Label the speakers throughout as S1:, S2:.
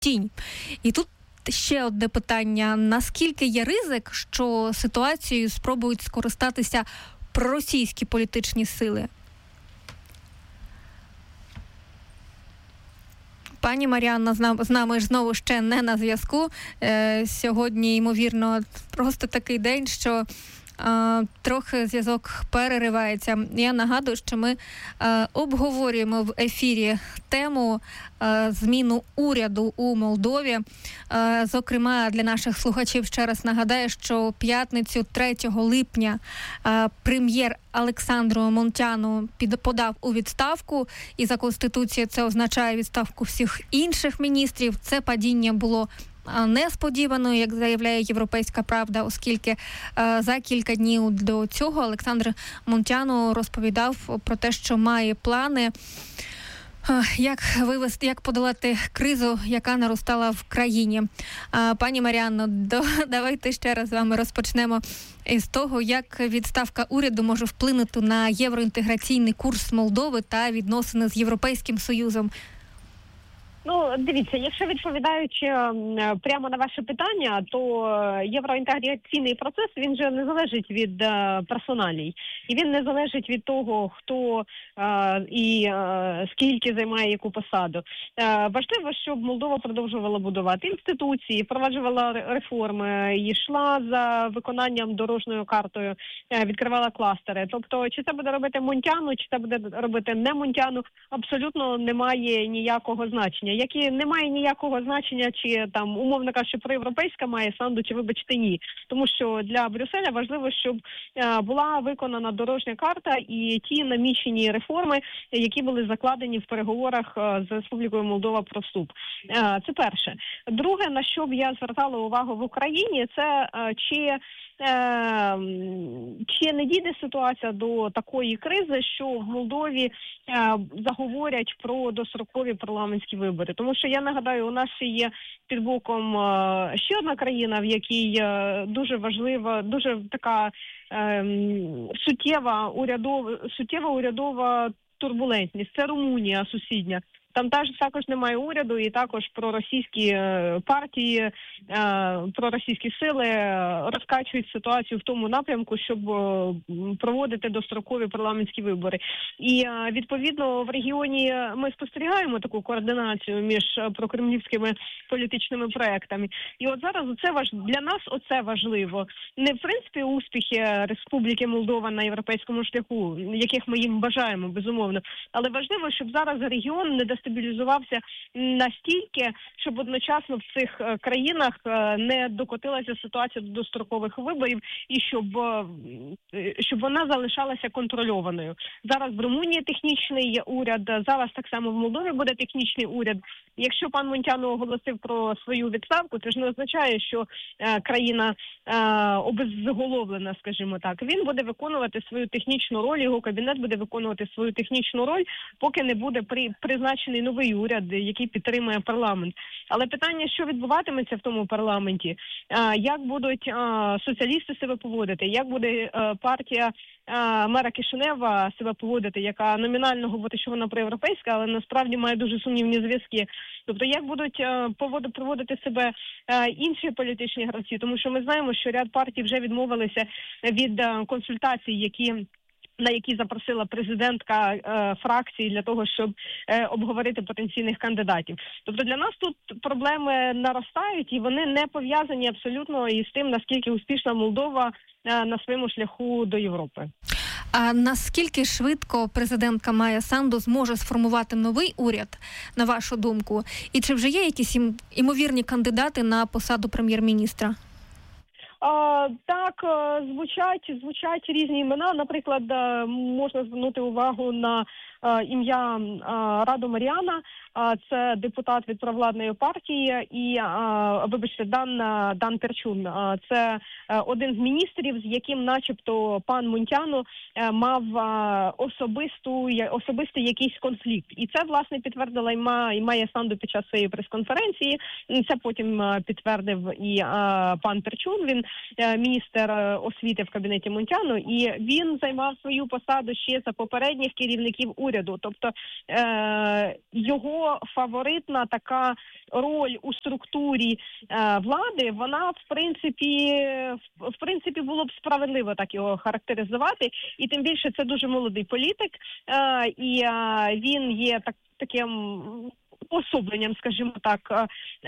S1: тінь. І тут ще одне питання. Наскільки є ризик, що ситуацією спробують скористатися проросійські політичні сили? Пані Маріанна з нами ж знову ще не на зв'язку. Сьогодні, ймовірно, просто такий день, що трохи зв'язок переривається. Я нагадую, що ми обговорюємо в ефірі тему зміну уряду у Молдові. Зокрема, для наших слухачів ще раз нагадаю, що п'ятницю 3 липня прем'єр Олександру Мунтяну подав у відставку, і за Конституцією це означає відставку всіх інших міністрів. Це падіння було несподіваною, як заявляє «Європейська правда», оскільки за кілька днів до цього Олександр Мунтяну розповідав про те, що має плани, як подолати кризу, яка наростала в країні. Пані Маріанно, давайте ще раз з вами розпочнемо із того, як відставка уряду може вплинути на євроінтеграційний курс Молдови та відносини з Європейським Союзом.
S2: Ну, дивіться, якщо відповідаючи прямо на ваше питання, то євроінтеграційний процес, він же не залежить від персоналій. І він не залежить від того, хто і скільки займає яку посаду. Важливо, щоб Молдова продовжувала будувати інституції, впроваджувала реформи, йшла за виконанням дорожньою картою, відкривала кластери. Тобто, чи це буде робити Мунтяну, чи це буде робити не Мунтяну, абсолютно немає ніякого значення. Як і немає ніякого значення, чи там, умовно кажучи, проєвропейська має Санду, чи, вибачте, ні. Тому що для Брюсселя важливо, щоб була виконана дорожня карта і ті намічені реформи, які були закладені в переговорах з Республікою Молдова про вступ. Це перше. Друге, на що б я звертала увагу в Україні, це чи не дійде ситуація до такої кризи, що в Молдові заговорять про дострокові парламентські вибори. Тому що, я нагадаю, у нас ще є під боком ще одна країна, в якій дуже важлива, дуже така суттєва урядова турбулентність. Це Румунія сусідня. Там також немає уряду, і також проросійські партії, проросійські сили розкачують ситуацію в тому напрямку, щоб проводити дострокові парламентські вибори. І, відповідно, в регіоні ми спостерігаємо таку координацію між прокремлівськими політичними проектами. І от зараз для нас оце важливо. Не, в принципі, успіхи Республіки Молдова на європейському шляху, яких ми їм бажаємо, безумовно, але важливо, щоб зараз регіон не дестабілізувався настільки, щоб одночасно в цих країнах не докотилася ситуація до дострокових виборів і щоб вона залишалася контрольованою. Зараз в Румунії технічний уряд, зараз так само в Молдові буде технічний уряд. Якщо пан Мунтяну оголосив про свою відставку, це ж не означає, що країна обезголовлена, скажімо так. Він буде виконувати свою технічну роль, його кабінет буде виконувати свою технічну роль, поки не буде призначений новий уряд, який підтримує парламент. Але питання, що відбуватиметься в тому парламенті, як будуть соціалісти себе поводити, як буде партія мера Кишинева себе поводити, яка номінально говорить, що вона проєвропейська, але насправді має дуже сумнівні зв'язки. Тобто, як будуть проводити себе інші політичні гравці, тому що ми знаємо, що ряд партій вже відмовилися від консультацій, на які запросила президентка фракції для того, щоб обговорити потенційних кандидатів. Тобто для нас тут проблеми наростають, і вони не пов'язані абсолютно із тим, наскільки успішна Молдова на своєму шляху до Європи.
S1: А наскільки швидко президентка Майя Санду зможе сформувати новий уряд, на вашу думку? І чи вже є якісь імовірні кандидати на посаду прем'єр-міністра?
S2: Так, звучать різні імена. Наприклад, можна звернути увагу на ім'я Раду Маріана. Це депутат від провладної партії, і, вибачте, Дан Перчун. Це один з міністрів, з яким начебто пан Мунтяну мав особистий якийсь конфлікт. І це, власне, підтвердила і Майя Санду під час своєї прес-конференції. Це потім підтвердив і пан Перчун. Він міністр освіти в кабінеті Мунтяну, і він займав свою посаду ще за попередніх керівників уряду. уряду. Тобто його фаворитна така роль у структурі влади, вона в принципі було б справедливо так його характеризувати. І тим більше це дуже молодий політик, і він є таким особленням, скажімо так,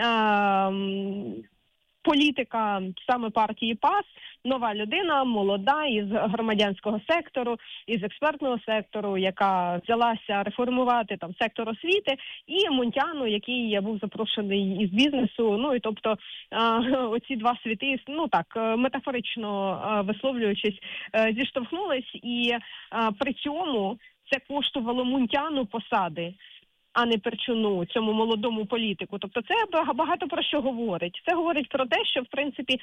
S2: політика саме партії ПАС, нова людина, молода, із громадянського сектору, із експертного сектору, яка взялася реформувати там сектор освіти, і Мунтяну, який був запрошений із бізнесу. Ну і тобто оці два світи, ну так, метафорично висловлюючись, зіштовхнулись, і при цьому це коштувало Мунтяну посади, а не Перчуну, цьому молодому політику. Тобто це багато про що говорить. Це говорить про те, що, в принципі,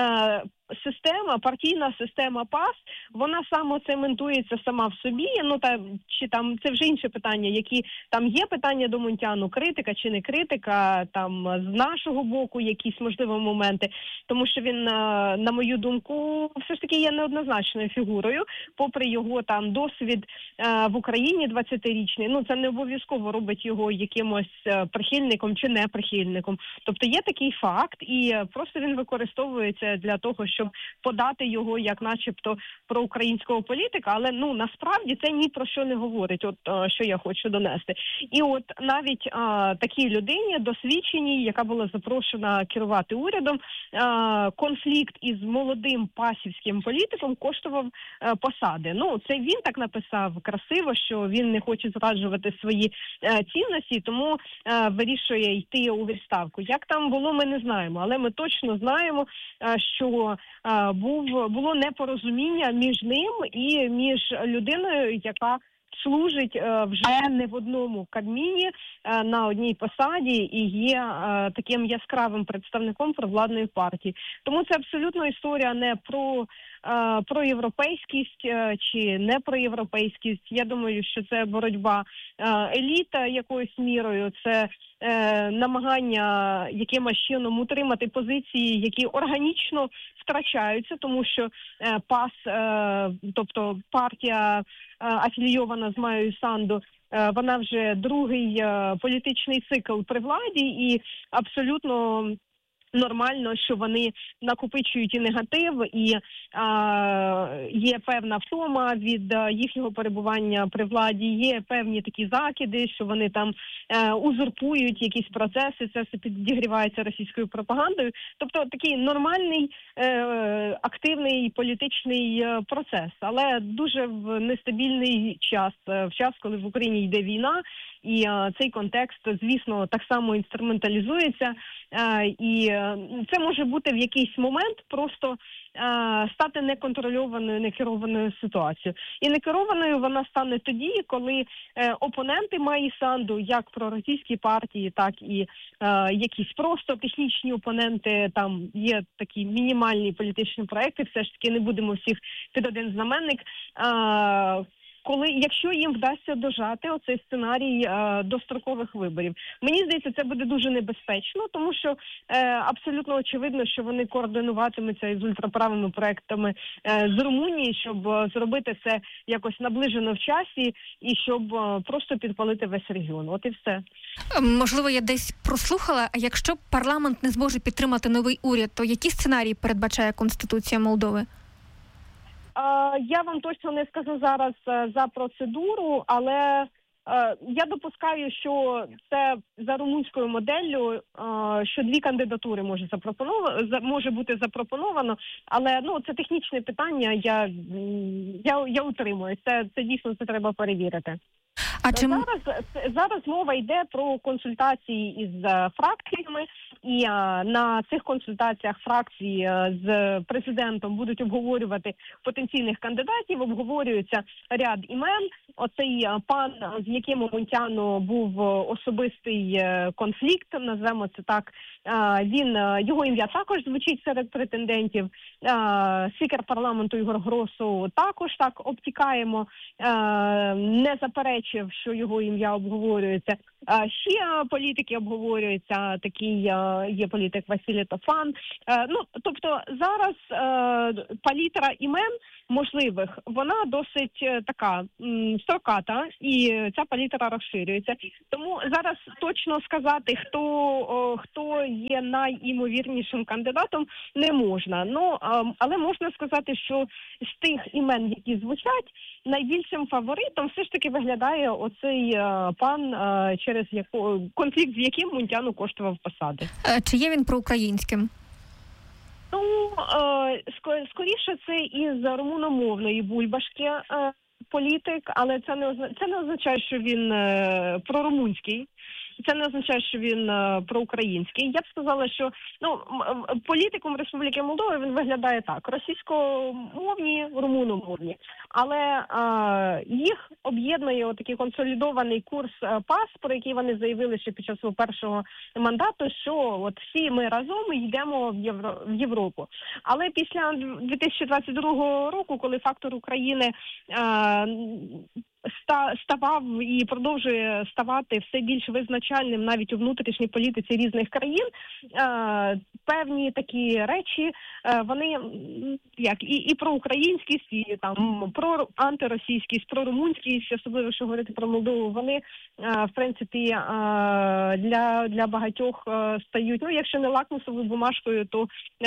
S2: партійна система ПАС, вона самоцементується сама в собі, чи там, це вже інше питання, які там є питання до Мунтяну, критика чи не критика, там, з нашого боку якісь, можливо, моменти, тому що він, на мою думку, все ж таки є неоднозначною фігурою, попри його там досвід в Україні 20-річний, це не обов'язково робить його якимось прихильником чи не прихильником. Тобто є такий факт, і просто він використовується для того, щоб подати його як начебто проукраїнського політика, але насправді це ні про що не говорить, що я хочу донести. І от навіть такій людині, досвідченій, яка була запрошена керувати урядом, конфлікт із молодим пасівським політиком коштував посади. Це він так написав красиво, що він не хоче зраджувати свої цінності, тому вирішує йти у відставку. Як там було, ми не знаємо, але ми точно знаємо, що було непорозуміння між ним і між людиною, яка служить вже не в одному Кабміні, на одній посаді і є таким яскравим представником провладної партії. Тому це абсолютно історія не про європейськість чи не про європейськість. Я думаю, що це боротьба еліта якоюсь мірою, це намагання якимось чином утримати позиції, які органічно втрачаються, тому що ПАС, тобто партія афілійована з Майєю Санду, вона вже другий політичний цикл при владі, і абсолютно нормально, що вони накопичують і негатив, і є певна втома від їхнього перебування при владі, є певні такі закиди, що вони там узурпують якісь процеси, це все підігрівається російською пропагандою. Тобто такий нормальний, активний політичний процес, але дуже в нестабільний час, в час, коли в Україні йде війна, і цей контекст, звісно, так само інструменталізується, і це може бути в якийсь момент просто стати неконтрольованою, некерованою ситуацією. І некерованою вона стане тоді, коли опоненти Майї Санду, як проросійські партії, так і якісь просто технічні опоненти, там є такі мінімальні політичні проекти, все ж таки не будемо всіх під один знаменник, якщо їм вдасться дожати оцей сценарій дострокових виборів. Мені здається, це буде дуже небезпечно, тому що абсолютно очевидно, що вони координуватимуться із ультраправими проектами з Румунії, щоб зробити це якось наближено в часі і щоб просто підпалити весь регіон. От і все.
S1: Можливо, я десь прослухала, а якщо парламент не зможе підтримати новий уряд, то які сценарії передбачає Конституція Молдови?
S2: Я вам точно не скажу зараз за процедуру, але я допускаю, що це за румунською моделлю, що дві кандидатури може бути запропоновано, але це технічне питання, я утримуюсь. Це дійсно це треба перевірити. Зараз мова йде про консультації із фракціями, і на цих консультаціях фракції з президентом будуть обговорювати потенційних кандидатів, обговорюється ряд імен. Оцей пан, з яким у Мунтяну був особистий конфлікт, назвемо це так, його ім'я також звучить серед претендентів. Спікер парламенту Ігор Гросу також так обтікаємо, не заперечив, що його ім'я обговорюється. Ще політики обговорюються, такий є політик Василій Тофан. Тобто зараз палітра імен можливих, вона досить така строката, і ця палітра розширюється. Тому зараз точно сказати, хто є найімовірнішим кандидатом, не можна. Але можна сказати, що з тих імен, які звучать, найбільшим фаворитом все ж таки виглядає оцей пан, через конфлікт, з яким Мунтяну коштував посади.
S1: Чи є він проукраїнським?
S2: Скоріше це із румуномовної бульбашки політик, але це не означає, що він прорумунський. Це не означає, що він проукраїнський. Я б сказала, що політиком Республіки Молдова він виглядає так: російськомовні, румуномовні. Але їх об'єднує отакий консолідований курс ПАС, про який вони заявили ще під час свого першого мандату, що от всі ми разом йдемо в Європу. Але після 2022 року, коли фактор України ставав і продовжує ставати все більш визначальним навіть у внутрішній політиці різних країн, певні такі речі, вони і проукраїнськість, і там про антиросійськість, про румунськість, особливо що говорити про Молдову, вони в принципі для багатьох стають, якщо не лакмусовою бумажкою, то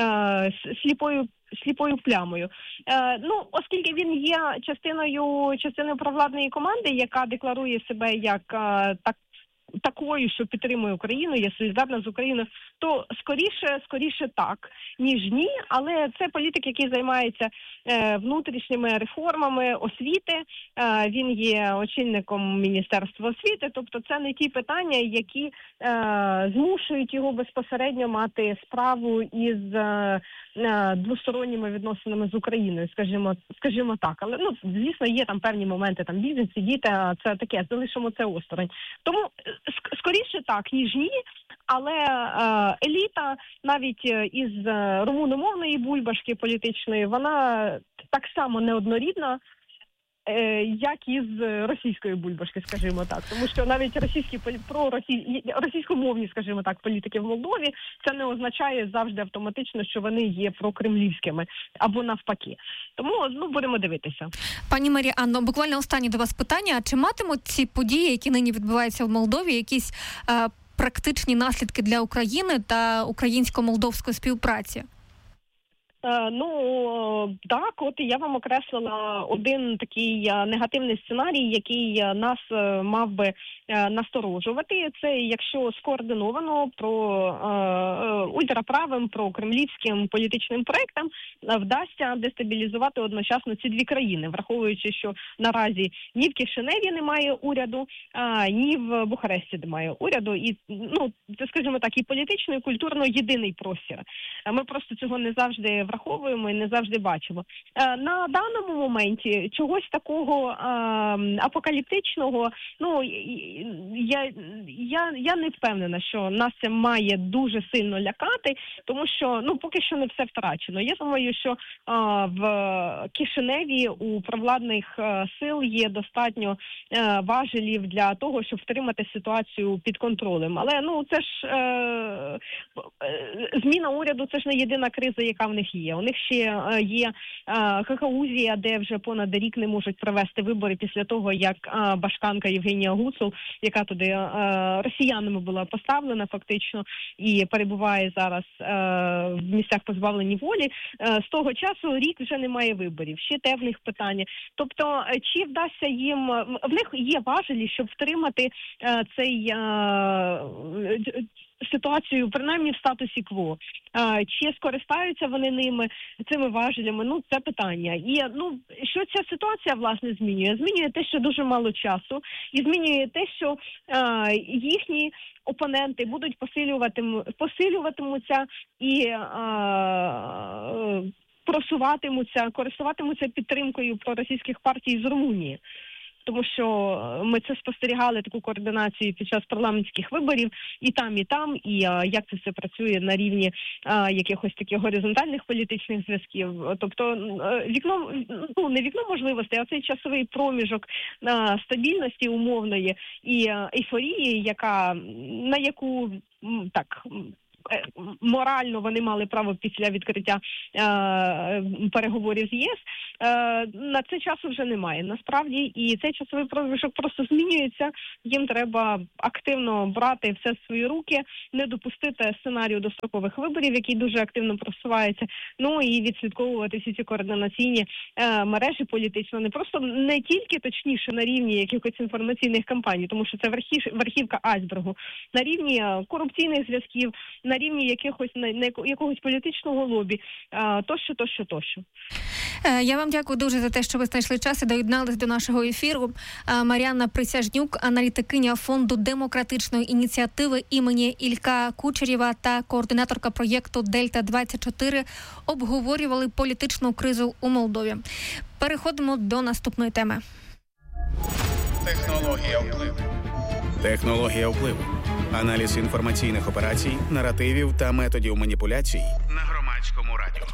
S2: сліпою плямою. Оскільки він є частиною провладної команди, яка декларує себе як такою, що підтримує Україну, є солідарна з Україною, то скоріше так, ніж ні. Але це політик, який займається внутрішніми реформами освіти. Він є очільником Міністерства освіти. Тобто це не ті питання, які змушують його безпосередньо мати справу із двосторонніми відносинами з Україною, скажімо так. Але, звісно, є там певні моменти, там бізнес, діти, це таке, залишимо це осторонь. Тому скоріше так, ніж ні, але еліта навіть із румуномовної бульбашки політичної, вона так само неоднорідна, як і з російської бульбашки, скажімо так. Тому що навіть російськомовні, скажімо так, політики в Молдові, це не означає завжди автоматично, що вони є прокремлівськими, або навпаки. Тому, будемо дивитися.
S1: Пані Марія Анно, буквально останнє до вас питання. Чи матимуть ці події, які нині відбуваються в Молдові, якісь практичні наслідки для України та українсько-молдовської співпраці?
S2: Так, от я вам окреслила один такий негативний сценарій, який нас мав би насторожувати. Це якщо скоординовано ультраправим, прокремлівським політичним проектам вдасться дестабілізувати одночасно ці дві країни, враховуючи, що наразі ні в Кишиневі немає уряду, ні в Бухаресті немає уряду. І, це, скажімо так, і політично, і культурно єдиний простір. Ми просто цього не завжди враховуємо і не завжди бачимо. На даному моменті чогось такого апокаліптичного, я не впевнена, що нас це має дуже сильно лякати, тому що, поки що не все втрачено. Я думаю, що в Кишиневі у провладних сил є достатньо важелів для того, щоб втримати ситуацію під контролем. Але, це ж зміна уряду, це ж не єдина криза, яка в них є. У них ще є Гагаузія, де вже понад рік не можуть провести вибори після того, як башканка Євгенія Гуцул, яка туди росіянами була поставлена фактично і перебуває зараз в місцях позбавлені волі, з того часу рік вже немає виборів. Ще те в них питання. Тобто, чи вдасться їм... В них є важелі, щоб втримати ситуацію, принаймні в статусі кво. Чи скористаються вони цими важелями? Це питання. І, що ця ситуація, власне, змінює? Змінює те, що дуже мало часу, і змінює те, що їхні опоненти будуть посилюватимуться і просуватимуться, користуватимуться підтримкою проросійських партій з Румунії. Тому що ми це спостерігали, таку координацію під час парламентських виборів і там, і як це все працює на рівні якихось таких горизонтальних політичних зв'язків. Тобто не вікно можливостей, а цей часовий проміжок стабільності умовної і ейфорії, на яку так морально вони мали право після відкриття переговорів з ЄС. На це часу вже немає, насправді, і цей часовий проміжок просто змінюється. Їм треба активно брати все в свої руки, не допустити сценарію дострокових виборів, який дуже активно просувається, ну і відслідковувати всі ці координаційні мережі політично, не тільки точніше на рівні якихось інформаційних кампаній, тому що це верхівка айсбергу, на рівні корупційних зв'язків, на рівні якогось політичного лобі, тощо.
S1: Я вам дякую дуже за те, що ви знайшли час і доєдналися до нашого ефіру. Мар'яна Присяжнюк, аналітикиня Фонду демократичної ініціативи імені Ілька Кучерєва та координаторка проєкту «Дельта-24» обговорювали політичну кризу у Молдові. Переходимо до наступної теми.
S3: Технологія впливу. Аналіз інформаційних операцій, наративів та методів маніпуляцій на Громадському радіо.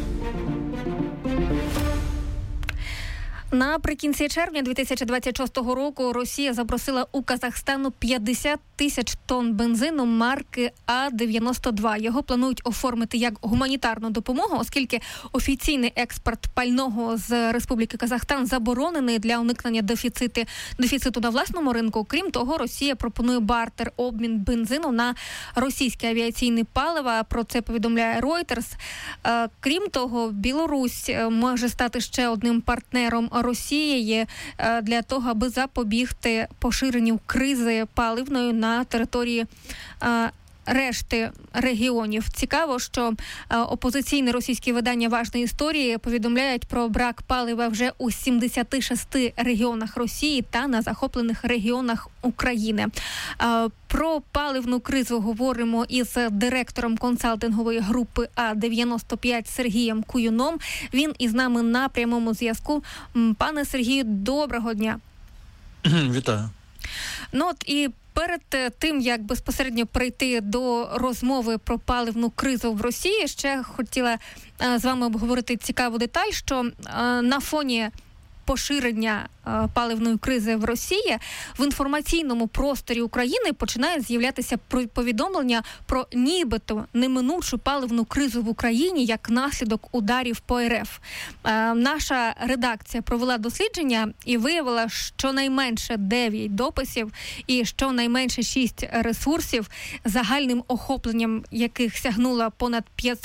S1: Наприкінці червня 2026 року Росія запросила у Казахстану 50 тисяч тонн бензину марки А-92. Його планують оформити як гуманітарну допомогу, оскільки офіційний експорт пального з Республіки Казахстан заборонений для уникнення дефіциту на власному ринку. Крім того, Росія пропонує бартер, обмін бензину на російське авіаційне паливо. Про це повідомляє Reuters. Крім того, Білорусь може стати ще одним партнером Росії для того, аби запобігти поширенню кризи паливної на території решти регіонів. Цікаво, що опозиційне російське видання «Важної історії» повідомляють про брак палива вже у 76 регіонах Росії та на захоплених регіонах України. Про паливну кризу говоримо із директором консалтингової групи А-95 Сергієм Куюном. Він із нами на прямому зв'язку. Пане Сергію, доброго дня.
S4: Вітаю.
S1: І перед тим, як безпосередньо прийти до розмови про паливну кризу в Росії, ще хотіла з вами обговорити цікаву деталь, що на фоні поширення паливної кризи в Росії в інформаційному просторі України починає з'являтися повідомлення про нібито неминучу паливну кризу в Україні як наслідок ударів по РФ. Наша редакція провела дослідження і виявила, що найменше 9 дописів і щонайменше 6 ресурсів, загальним охопленням яких сягнуло понад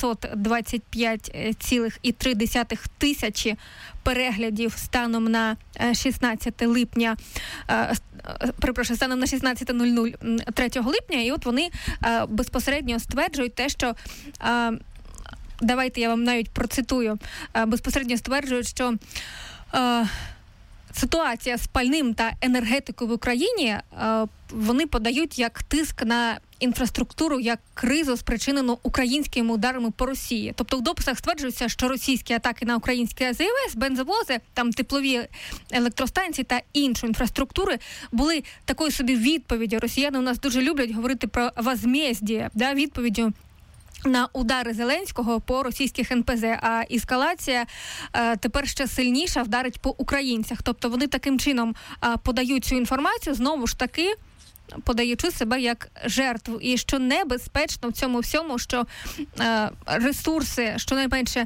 S1: 525,3 тисячі переглядів станом на 16 липня, станом на 16:00 3 липня, і от вони безпосередньо стверджують те, що давайте я вам навіть процитую, безпосередньо стверджують, що ситуація з пальним та енергетикою в Україні вони подають як тиск на інфраструктуру, як кризу, спричинену українськими ударами по Росії. Тобто в дописах стверджується, що російські атаки на українські АЗС, бензовози, там теплові електростанції та іншу інфраструктури були такою собі відповіддю. Росіяни у нас дуже люблять говорити про возмездіє, відповіддю на удари Зеленського по російських НПЗ, а ескалація тепер ще сильніша вдарить по українцях. Тобто вони таким чином подають цю інформацію, знову ж таки, подаючи себе як жертву. І що небезпечно в цьому всьому, що ресурси, щонайменше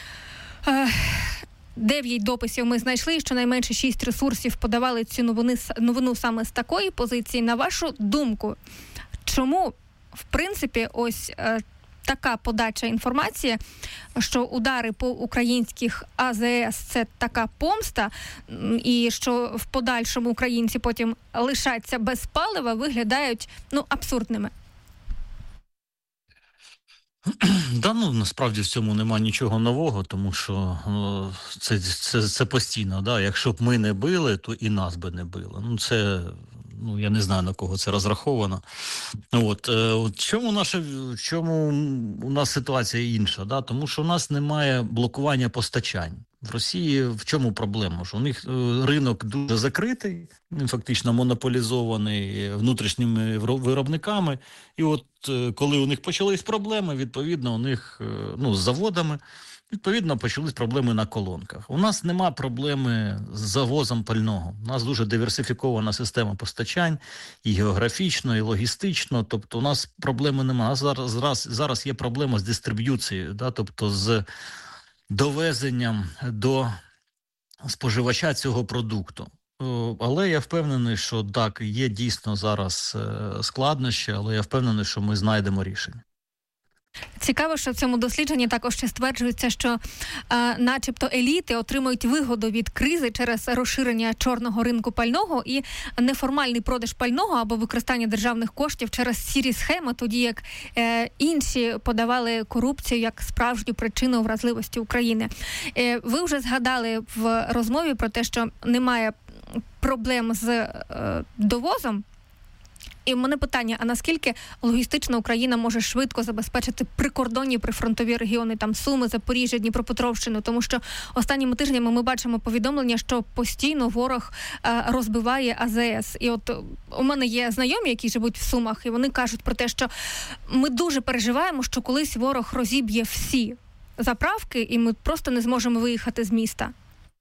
S1: 9 дописів ми знайшли, і щонайменше 6 ресурсів подавали цю новину саме з такої позиції. На вашу думку, чому, в принципі, ось така подача інформації, що удари по українських АЗС – це така помста, і що в подальшому українці потім лишаться без палива, виглядають, абсурдними?
S4: Насправді в цьому немає нічого нового, тому що це постійно. Якщо б ми не били, то і нас би не били. Я не знаю, на кого це розраховано. Чому у нас ситуація інша? Тому що у нас немає блокування постачань. В Росії в чому проблема? Що у них ринок дуже закритий, він фактично монополізований внутрішніми виробниками. І от коли у них почались проблеми, відповідно, у них з заводами, відповідно, почались проблеми на колонках. У нас нема проблеми з завозом пального. У нас дуже диверсифікована система постачань і географічно, і логістично. Тобто у нас проблеми немає. Зараз є проблема з дистриб'юцією, тобто з довезенням до споживача цього продукту. Але я впевнений, що так, є дійсно зараз складнощі, але я впевнений, що ми знайдемо рішення.
S1: Цікаво, що в цьому дослідженні також ще стверджується, що начебто еліти отримують вигоду від кризи через розширення чорного ринку пального і неформальний продаж пального або використання державних коштів через сірі схеми, тоді як інші подавали корупцію як справжню причину вразливості України. Ви вже згадали в розмові про те, що немає проблем з довозом. І в мене питання, а наскільки логістично Україна може швидко забезпечити прикордонні прифронтові регіони, там Суми, Запоріжжя, Дніпропетровщину, тому що останніми тижнями ми бачимо повідомлення, що постійно ворог розбиває АЗС. І от у мене є знайомі, які живуть в Сумах, і вони кажуть про те, що ми дуже переживаємо, що колись ворог розіб'є всі заправки, і ми просто не зможемо виїхати з міста.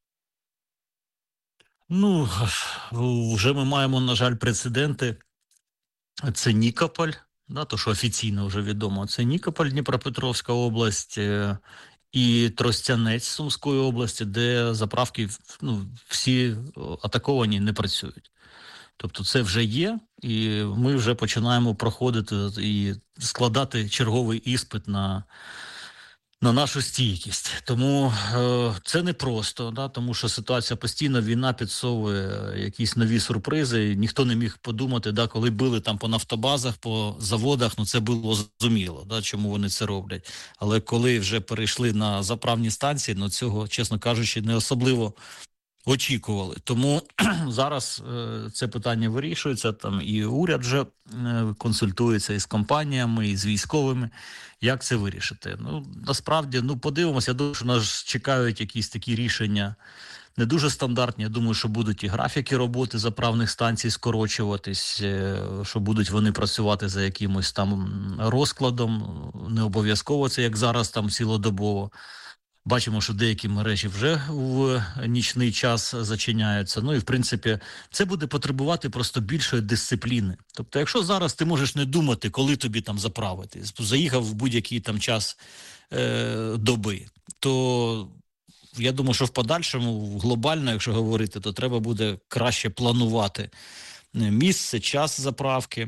S4: Вже ми маємо, на жаль, прецеденти. Це Нікополь, то, що офіційно вже відомо, це Нікополь, Дніпропетровська область і Тростянець Сумської області, де заправки всі атаковані, не працюють. Тобто це вже є, і ми вже починаємо проходити і складати черговий іспит на нашу стійкість. Тому це непросто, тому що ситуація постійно, війна підсовує якісь нові сюрпризи. Ніхто не міг подумати, коли били там по нафтобазах, по заводах, це було зрозуміло, чому вони це роблять. Але коли вже перейшли на заправні станції, цього, чесно кажучи, не особливо очікували. Тому зараз це питання вирішується, і уряд вже консультується із компаніями, і з військовими, як це вирішити. Насправді, подивимося, я думаю, що нас чекають якісь такі рішення не дуже стандартні. Я думаю, що будуть і графіки роботи заправних станцій скорочуватись, що будуть вони працювати за якимось там розкладом, не обов'язково це, як зараз, там цілодобово. Бачимо, що деякі мережі вже в нічний час зачиняються. І, в принципі, це буде потребувати просто більшої дисципліни. Тобто, якщо зараз ти можеш не думати, коли тобі там заправити, заїхав в будь-який там час доби, то я думаю, що в подальшому, глобально, якщо говорити, то треба буде краще планувати місце, час заправки,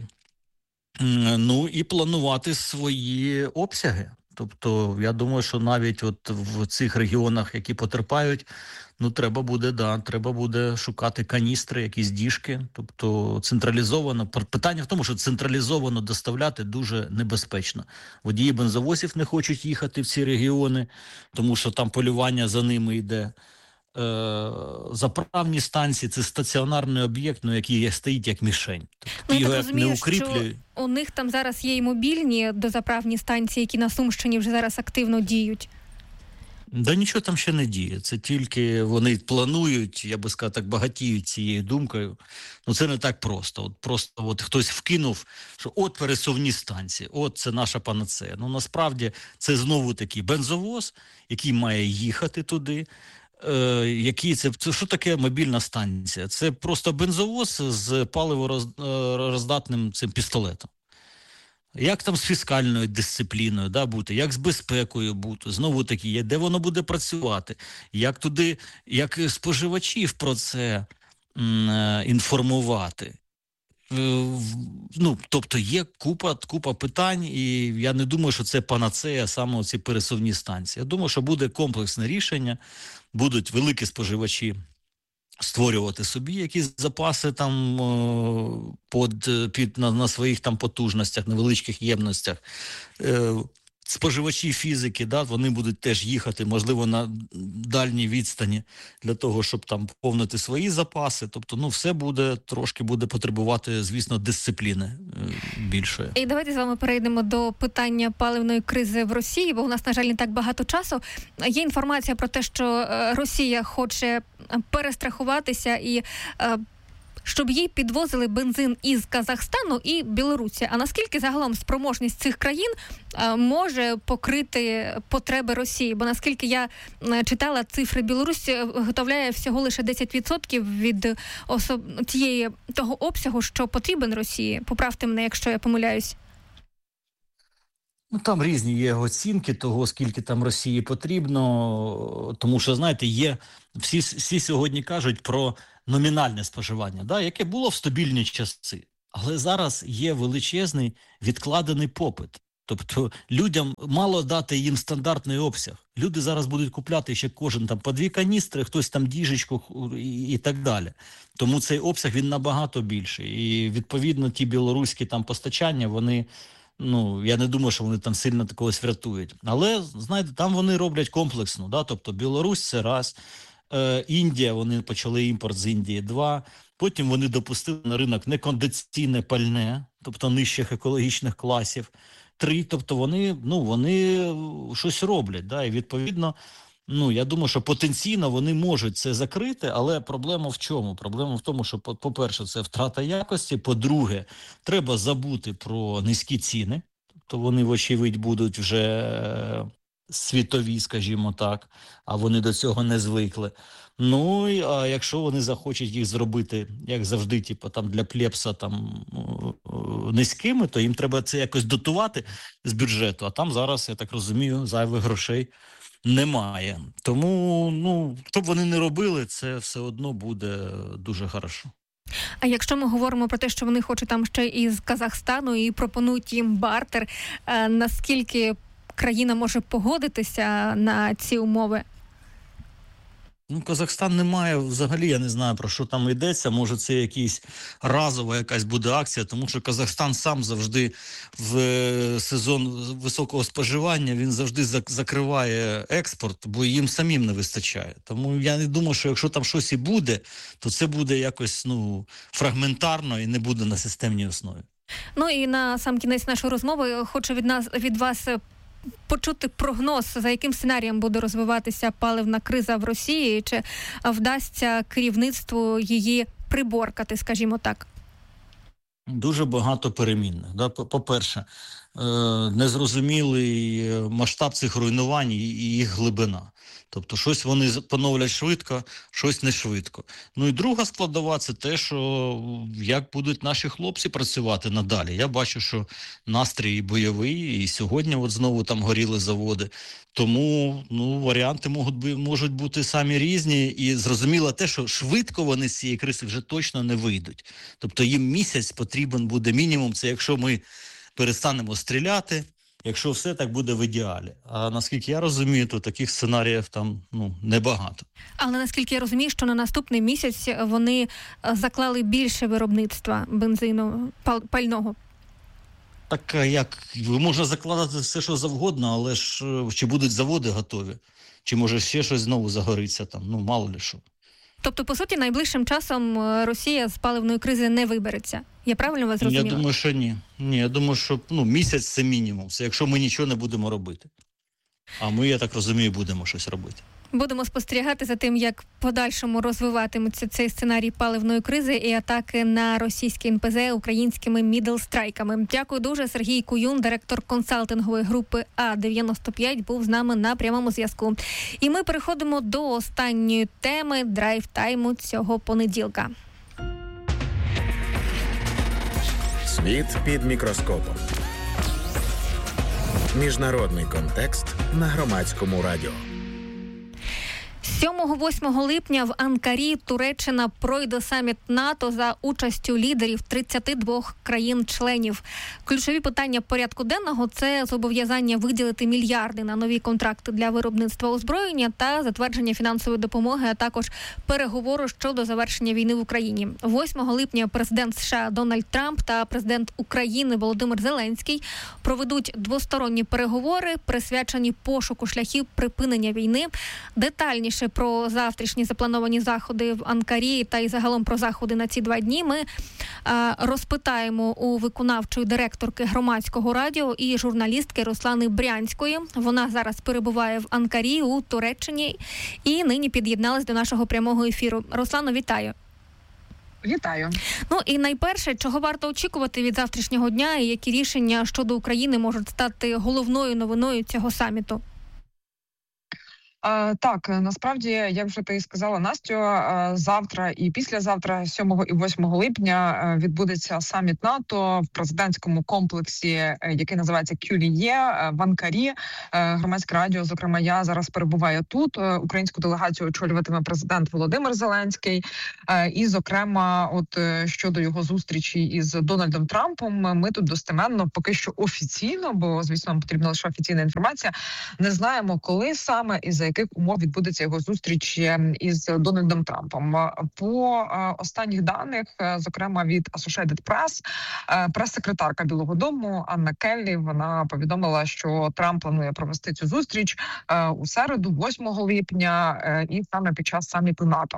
S4: і планувати свої обсяги. Тобто, я думаю, що навіть от в цих регіонах, які потерпають, треба буде шукати каністри, якісь діжки. Тобто, централізовано. Питання в тому, що централізовано доставляти дуже небезпечно. Водії бензовозів не хочуть їхати в ці регіони, тому що там полювання за ними йде. Заправні станції – це стаціонарний об'єкт, який стоїть як мішень.
S1: Тобто, я так розумію, що у них там зараз є і мобільні дозаправні станції, які на Сумщині вже зараз активно діють.
S4: Нічого там ще не діє. Це тільки вони планують, я би сказав, так багатіють цією думкою. Це не так просто. Просто хтось вкинув, що пересувні станції, це наша панацея. Насправді це знову таки бензовоз, який має їхати туди. Це що таке мобільна станція? Це просто бензовоз з паливороздатним цим пістолетом. Як там з фіскальною дисципліною бути, як з безпекою бути, знову таки, де воно буде працювати, як туди, як споживачів про це інформувати. Тобто є купа питань, і я не думаю, що це панацея саме ці пересувні станції. Я думаю, що буде комплексне рішення, будуть великі споживачі створювати собі якісь запаси там на своїх там потужностях, невеличких ємностях. споживачі фізики, да, вони будуть теж їхати, можливо, на дальній відстані для того, щоб там поповнити свої запаси. Тобто, все трошки буде потребувати, звісно, дисципліни більшої.
S1: І давайте з вами перейдемо до питання паливної кризи в Росії, бо у нас, на жаль, не так багато часу. Є інформація про те, що Росія хоче перестрахуватися і щоб їй підвозили бензин із Казахстану і Білорусі. А наскільки загалом спроможність цих країн може покрити потреби Росії? Бо наскільки я читала цифри, Білорусь виготовляє всього лише 10% від того обсягу, що потрібен Росії. Поправте мене, якщо я помиляюсь.
S4: Там різні є оцінки того, скільки там Росії потрібно, тому що, знаєте, всі сьогодні кажуть про номінальне споживання, да, яке було в стабільні часи. Але зараз є величезний відкладений попит. Тобто людям мало дати їм стандартний обсяг. Люди зараз будуть купляти ще кожен там по 2 каністри, хтось там діжечку і так далі. Тому цей обсяг, він набагато більший. І відповідно ті білоруські там постачання, вони... я не думаю, що вони там сильно такогось врятують. Але, знаєте, там вони роблять комплексно. Да? Тобто Білорусь – це раз, Індія, вони почали імпорт з Індії 2, потім вони допустили на ринок некондиційне пальне, тобто нижчих екологічних класів 3, тобто вони щось роблять. Да? І відповідно, я думаю, що потенційно вони можуть це закрити, але проблема в чому? Проблема в тому, що, по-перше, це втрата якості, по-друге, треба забути про низькі ціни, тобто вони, вочевидь, будуть вже світові, скажімо так, а вони до цього не звикли. А якщо вони захочуть їх зробити, як завжди, для плебса низькими, то їм треба це якось дотувати з бюджету, а там зараз, я так розумію, зайвих грошей немає. Тому, що б вони не робили, це все одно буде дуже хорошо.
S1: А якщо ми говоримо про те, що вони хочуть там ще із Казахстану і пропонують їм бартер, наскільки країна може погодитися на ці умови?
S4: Казахстан не має, взагалі, я не знаю, про що там йдеться, може це разова якась буде акція, тому що Казахстан сам завжди в сезон високого споживання, він завжди закриває експорт, бо їм самим не вистачає. Тому я не думаю, що якщо там щось і буде, то це буде якось, фрагментарно і не буде на системній основі.
S1: І на сам кінець нашої розмови хочу від вас почути прогноз, за яким сценарієм буде розвиватися паливна криза в Росії, чи вдасться керівництву її приборкати, скажімо так?
S4: Дуже багато перемінних. Да? По-перше, незрозумілий масштаб цих руйнувань і їх глибина. Тобто щось вони поновлять швидко, щось не швидко. І друга складова – це те, що як будуть наші хлопці працювати надалі. Я бачу, що настрій бойовий, і сьогодні знову там горіли заводи. Тому варіанти можуть бути самі різні. І зрозуміло те, що швидко вони з цієї кризи вже точно не вийдуть. Тобто їм місяць потрібен буде мінімум. Це якщо ми перестанемо стріляти, якщо все так буде в ідеалі. А наскільки я розумію, то таких сценаріїв там небагато. Але
S1: наскільки я розумію, що на наступний місяць вони заклали більше виробництва бензину, пального.
S4: Так як? Можна закладати все, що завгодно, але ж чи будуть заводи готові? Чи може ще щось знову загориться там? Мало ли що.
S1: Тобто, по суті, найближчим часом Росія з паливної кризи не вибереться. Я правильно вас зрозуміла?
S4: Я думаю, що ні. Я думаю, що місяць – це мінімум. Це якщо ми нічого не будемо робити. А ми, я так розумію, будемо щось робити.
S1: Будемо спостерігати за тим, як в подальшому розвиватиметься цей сценарій паливної кризи і атаки на російські НПЗ українськими мідл-страйками. Дякую дуже. Сергій Куюн, директор консалтингової групи А-95, був з нами на прямому зв'язку. І ми переходимо до останньої теми драйв-тайму цього понеділка.
S3: Світ під мікроскопом. Міжнародний контекст на Громадському радіо.
S1: 7-8 липня в Анкарі Туреччина пройде саміт НАТО за участю лідерів 32 країн-членів. Ключові питання порядку денного – це зобов'язання виділити мільярди на нові контракти для виробництва озброєння та затвердження фінансової допомоги, а також переговори щодо завершення війни в Україні. 8 липня президент США Дональд Трамп та президент України Володимир Зеленський проведуть двосторонні переговори, присвячені пошуку шляхів припинення війни. Детальніше про завтрашні заплановані заходи в Анкарі та й загалом про заходи на ці 2 дні ми розпитаємо у виконавчої директорки Громадського радіо і журналістки Руслани Брянської. Вона зараз перебуває в Анкарі у Туреччині і нині під'єдналась до нашого прямого ефіру. Руслано, вітаю.
S5: Вітаю.
S1: Ну і найперше, чого варто очікувати від завтрашнього дня і які рішення щодо України можуть стати головною новиною цього саміту?
S5: Так, насправді, як вже ти сказала, Настю, завтра і післязавтра, 7 і 8 липня, відбудеться саміт НАТО в президентському комплексі, який називається Кюліє, в Анкарі. Громадське радіо, зокрема, я зараз перебуваю тут. Українську делегацію очолюватиме президент Володимир Зеленський. І, зокрема, от щодо його зустрічі із Дональдом Трампом, ми тут достеменно, поки що офіційно, бо, звісно, нам потрібна лише офіційна інформація, не знаємо, коли саме і за яких умов відбудеться його зустріч із Дональдом Трампом. По останніх даних, зокрема від Associated Press, прес-секретарка Білого Дому Анна Келлі, вона повідомила, що Трамп планує провести цю зустріч у середу, 8 липня, і саме під час саміту НАТО.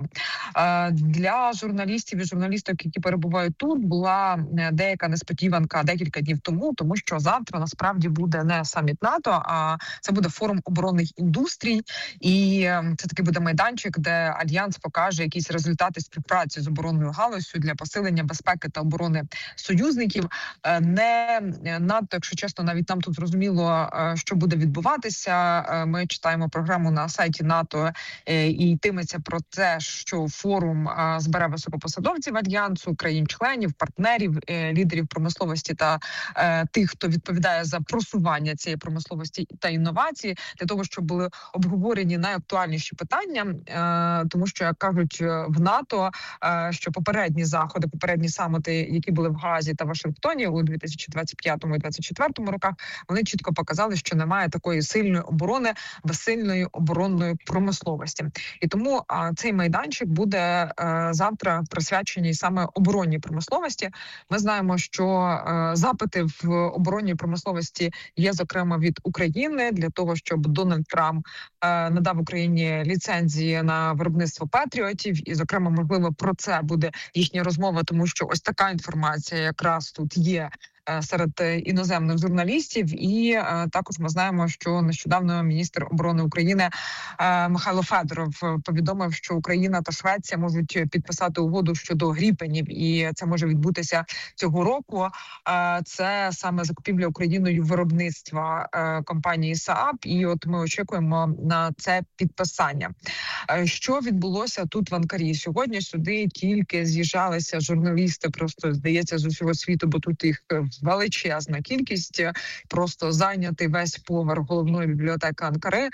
S5: Для журналістів і журналісток, які перебувають тут, була деяка несподіванка декілька днів тому що завтра насправді буде не саміт НАТО, а це буде форум оборонних індустрій. І це такий буде майданчик, де Альянс покаже якісь результати співпраці з оборонною галуззю для посилення безпеки та оборони союзників. Не надто, якщо чесно, навіть нам тут зрозуміло, що буде відбуватися. Ми читаємо програму на сайті НАТО, і йтиметься про те, що форум збере високопосадовців Альянсу, країн-членів, партнерів, лідерів промисловості та тих, хто відповідає за просування цієї промисловості та інновації, для того, щоб були обговорені найактуальніші питання, тому що, як кажуть в НАТО, що попередні заходи, попередні саміти, які були в Гаазі та Вашингтоні у 2025 і 2024 роках, вони чітко показали, що немає такої сильної оборони без сильної оборонної промисловості. І тому цей майданчик буде завтра присвячений саме оборонній промисловості. Ми знаємо, що запити в оборонній промисловості є, зокрема, від України, для того, щоб Дональд Трамп надав Україні ліцензії на виробництво патріотів, і, зокрема, можливо, про це буде їхня розмова, тому що ось така інформація якраз тут є серед іноземних журналістів. І також ми знаємо, що нещодавно міністр оборони України Михайло Федоров повідомив, що Україна та Швеція можуть підписати угоду щодо Гріпенів, і це може відбутися цього року. Це саме закупівля Україною виробництва компанії СААБ, і от ми очікуємо на це підписання. Що відбулося тут в Анкарі? Сьогодні сюди тільки з'їжджалися журналісти, просто, здається, з усього світу, бо тут їх величезна кількість, просто зайнятий весь поверх головної бібліотеки Анкари.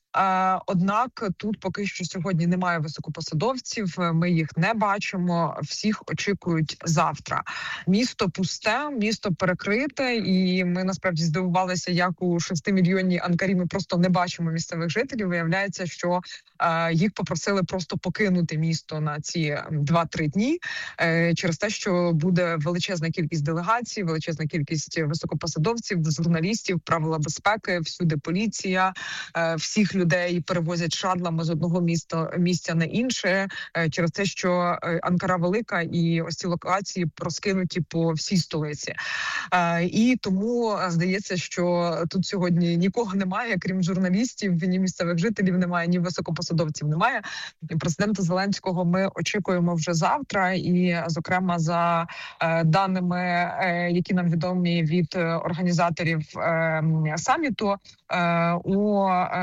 S5: Однак тут поки що сьогодні немає високопосадовців, ми їх не бачимо, всіх очікують завтра. Місто пусте, місто перекрите, і ми насправді здивувалися, як у 6-мільйонній Анкарі ми просто не бачимо місцевих жителів. Виявляється, що їх попросили просто покинути місто на ці 2-3 дні через те, що буде величезна кількість делегацій, величезна кількість високопосадовців, журналістів, правила безпеки, всюди поліція, всіх людей перевозять шадлами з одного місця на інше, через те, що Анкара велика і ось ці локації розкинуті по всій столиці. І тому здається, що тут сьогодні нікого немає, крім журналістів, ні місцевих жителів немає, ні високопосадовців немає. Президента Зеленського ми очікуємо вже завтра, і, зокрема, за даними, які нам відомі від організаторів саміту, у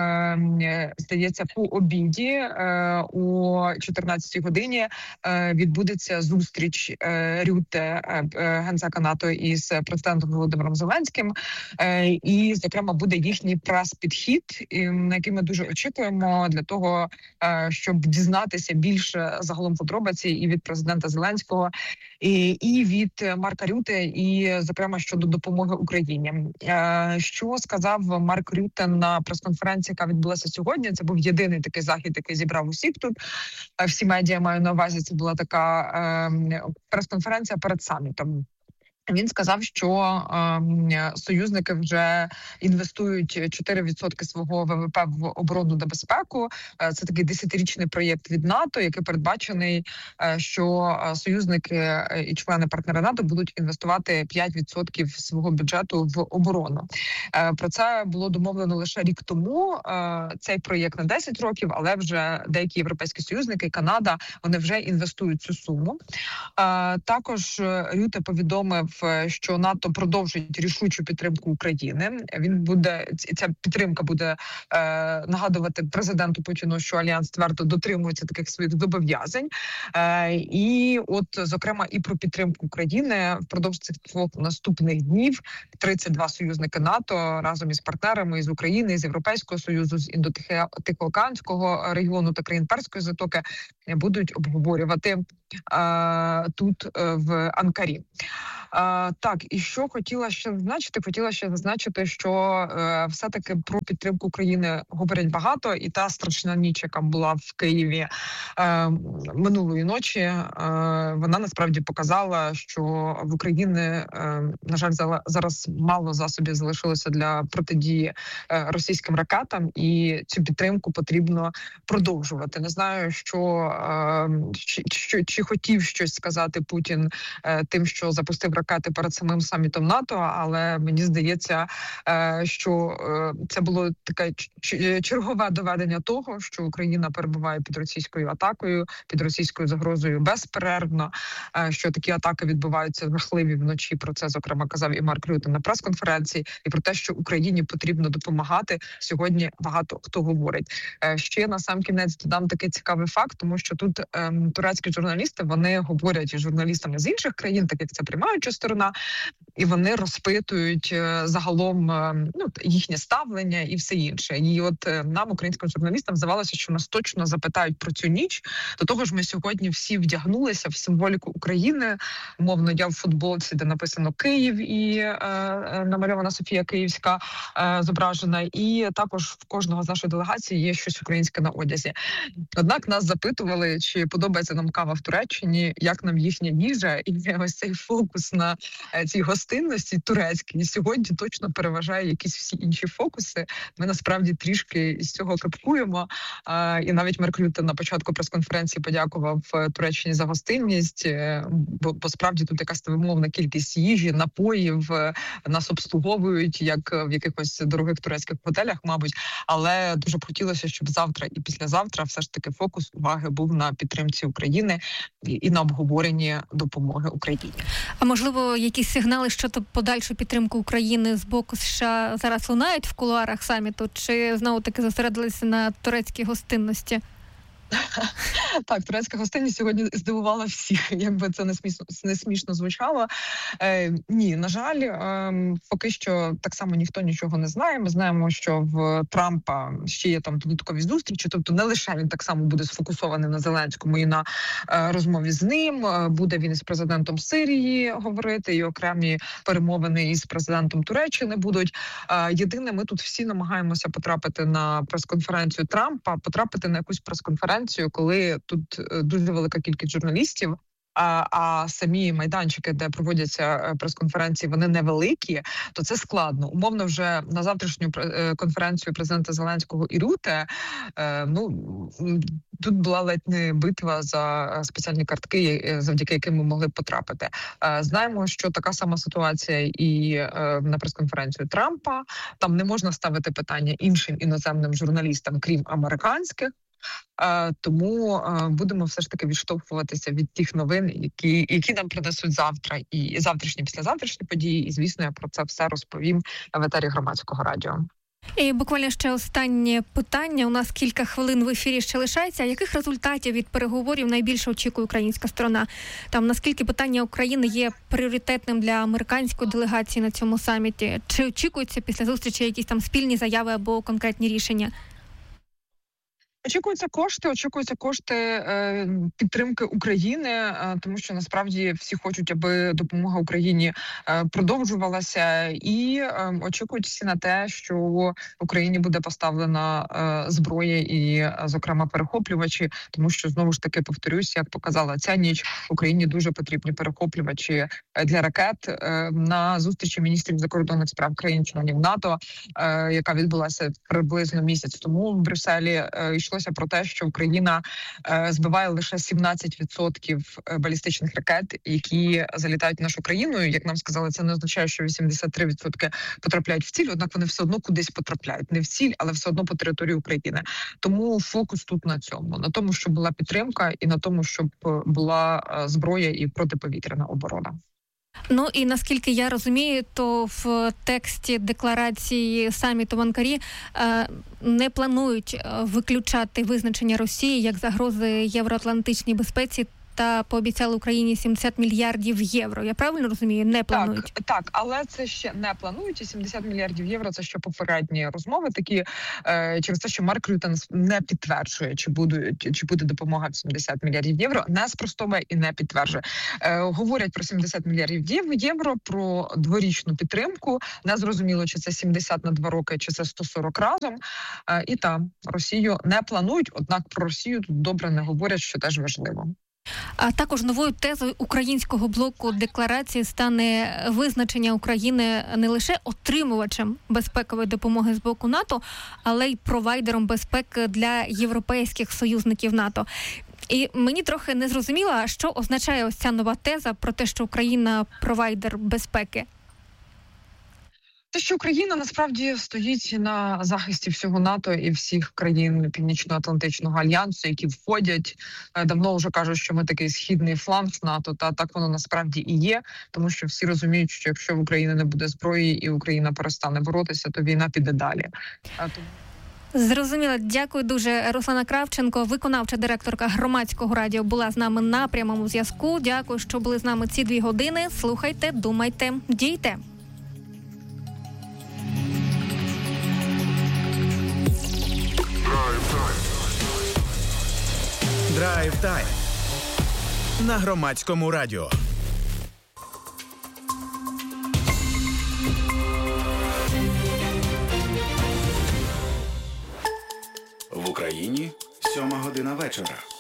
S5: здається, по обіді о 14-й годині відбудеться зустріч Рюте, генсека НАТО, із президентом Володимиром Зеленським. І, зокрема, буде їхній прес-підхід, на який ми дуже очікуємо для того, щоб дізнатися більше загалом подробиці і від президента Зеленського, і від Марка Рюте, і, зокрема, щодо допомоги Україні. Що сказав Марк Рюте на прес-конференції, яка відбулася сьогодні? Це був єдиний такий захід, який зібрав усіх тут. Всі медіа, маю на увазі, це була така прес-конференція перед самітом. Він сказав, що союзники вже інвестують 4% свого ВВП в оборону та безпеку. Це такий 10-річний проєкт від НАТО, який передбачений, що союзники і члени-партнери НАТО будуть інвестувати 5% свого бюджету в оборону. Про це було домовлено лише рік тому. Цей проєкт на 10 років, але вже деякі європейські союзники, Канада, вони вже інвестують цю суму. Також Рюте повідомив, що НАТО продовжить рішучу підтримку України. Ця підтримка буде нагадувати президенту Путіну, що Альянс твердо дотримується таких своїх зобов'язань. І от, зокрема, і про підтримку України впродовж цих 2 наступних днів 32 союзники НАТО разом із партнерами із України, з Європейського Союзу, з Індотихоокеанського регіону та країн Перської затоки будуть обговорювати тут в Анкарі. Так, і що хотіла ще зазначити? Хотіла ще зазначити, що все-таки про підтримку України говорять багато, і та страшна ніч, яка була в Києві минулої ночі, вона насправді показала, що в Україні, на жаль, зараз мало засобів залишилося для протидії російським ракетам, і цю підтримку потрібно продовжувати. Не знаю, чи хотів щось сказати Путін тим, що запустив ракети перед самим самітом НАТО, але мені здається, що це було таке чергове доведення того, що Україна перебуває під російською атакою, під російською загрозою безперервно, що такі атаки відбуваються жахливі вночі. Про це, зокрема, казав і Марк Рюте на прес-конференції, і про те, що Україні потрібно допомагати, сьогодні багато хто говорить. Ще на сам кінець додам такий цікавий факт, тому що тут турецькі журналісти, вони говорять із журналістами з інших країн, так як це приймаюча сторона, і вони розпитують загалом їхнє ставлення і все інше. І от нам, українським журналістам, здавалося, що нас точно запитають про цю ніч. До того ж, ми сьогодні всі вдягнулися в символіку України. Умовно, я в футболці, де написано «Київ» і намальована Софія Київська зображена. І також в кожного з нашої делегації є щось українське на одязі. Однак нас запитували, чи подобається нам кава в Туреччині, як нам їхня їжа, і ось цей фокус на цій гостинності турецькій сьогодні точно переважає якісь всі інші фокуси. Ми насправді трішки з цього капкуємо. І навіть Марк Рюте на початку прес-конференції подякував Туреччині за гостинність, бо справді тут якась невимовна кількість їжі, напоїв, нас обслуговують, як в якихось дорогих турецьких готелях, мабуть. Але дуже б хотілося, щоб завтра і післязавтра все ж таки фокус уваги був на підтримці України і на обговоренні допомоги Україні.
S1: А можливо, якісь сигнали щодо подальшу підтримку України з боку США зараз лунають в кулуарах саміту, чи знову-таки зосередилися на турецькій гостинності?
S5: Так, турецька гостинність сьогодні здивувала всіх, якби це не смішно звучало. Ні, на жаль, поки що так само ніхто нічого не знає. Ми знаємо, що в Трампа ще є там додаткові зустрічі, тобто не лише він так само буде сфокусований на Зеленському і на розмові з ним, буде він із президентом Сирії говорити, і окремі перемовини із президентом Туреччини будуть. Єдине, ми тут всі намагаємося потрапити на прес-конференцію Трампа, потрапити на якусь прес-конференцію, коли тут дуже велика кількість журналістів, а самі майданчики, де проводяться прес-конференції, вони невеликі, то це складно. Умовно, вже на завтрашню конференцію президента Зеленського і Рюте, тут була ледь не битва за спеціальні картки, завдяки яким ми могли потрапити. Знаємо, що така сама ситуація і на прес-конференцію Трампа. Там не можна ставити питання іншим іноземним журналістам, крім американських. Тому будемо все ж таки відштовхуватися від тих новин, які нам принесуть завтра, і завтрашні, післязавтрашні події. І, звісно, я про це все розповім в етері Громадського радіо.
S1: І буквально ще останнє питання. У нас кілька хвилин в ефірі ще лишається. Яких результатів від переговорів найбільше очікує українська сторона? Там наскільки питання України є пріоритетним для американської делегації на цьому саміті? Чи очікуються після зустрічі якісь там спільні заяви або конкретні рішення?
S5: Очікуються кошти підтримки України, тому що насправді всі хочуть, аби допомога Україні продовжувалася, і очікують всі на те, що в Україні буде поставлена зброя і, зокрема, перехоплювачі, тому що, знову ж таки, повторюсь, як показала ця ніч, Україні дуже потрібні перехоплювачі для ракет. На зустрічі міністрів закордонних справ країн-членів НАТО, яка відбулася приблизно місяць тому в Брюсселі, йшлося про те, що Україна збиває лише 17% балістичних ракет, які залітають в нашу країну. Як нам сказали, це не означає, що 83% потрапляють в ціль, однак вони все одно кудись потрапляють. Не в ціль, але все одно по території України. Тому фокус тут на цьому. На тому, щоб була підтримка, і на тому, щоб була зброя і протиповітряна оборона.
S1: Ну і наскільки я розумію, то в тексті декларації саміту в Анкарі не планують виключати визначення Росії як загрози євроатлантичній безпеці та пообіцяли Україні 70 мільярдів євро. Я правильно розумію? Не планують?
S5: Так, але це ще не планують. І 70 мільярдів євро – це ще попередні розмови такі, через те, що Марк Рютте не підтверджує, чи буде допомога в 70 мільярдів євро, не спростовує і не підтверджує. Говорять про 70 мільярдів євро, про дворічну підтримку. Не зрозуміло, чи це 70 на 2 роки, чи це 140 разом. І там Росію не планують, однак про Росію тут добре не говорять, що теж важливо.
S1: А також новою тезою українського блоку декларації стане визначення України не лише отримувачем безпекової допомоги з боку НАТО, але й провайдером безпеки для європейських союзників НАТО. І мені трохи не зрозуміло, що означає ось ця нова теза про те, що Україна провайдер безпеки.
S5: Те, що Україна насправді стоїть на захисті всього НАТО і всіх країн Північно-Атлантичного альянсу, які входять, давно вже кажуть, що ми такий східний фланг НАТО, та так воно насправді і є, тому що всі розуміють, що якщо в Україні не буде зброї і Україна перестане боротися, то війна піде далі.
S1: Зрозуміло. Дякую дуже. Руслана Кравченко, виконавча директорка Громадського радіо, була з нами на прямому зв'язку. Дякую, що були з нами ці 2 години. Слухайте, думайте, дійте.
S3: Драйв-тайм на Громадському радіо. В Україні 7:00 вечора.